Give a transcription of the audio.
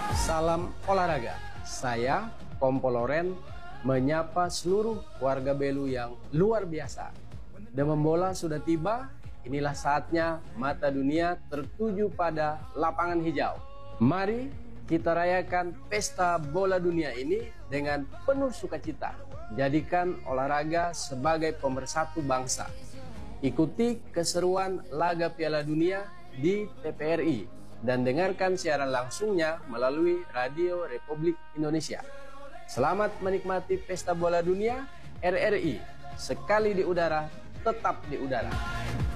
Salam olahraga. Saya, Kompol Loren, menyapa seluruh warga Belu yang luar biasa. Demam bola sudah tiba, inilah saatnya mata dunia tertuju pada lapangan hijau. Mari kita rayakan pesta bola dunia ini dengan penuh sukacita. Jadikan olahraga sebagai pemersatu bangsa. Ikuti keseruan laga Piala Dunia di TVRI dan dengarkan siaran langsungnya melalui Radio Republik Indonesia. Selamat menikmati pesta bola dunia RRI. Sekali di udara, tetap di udara.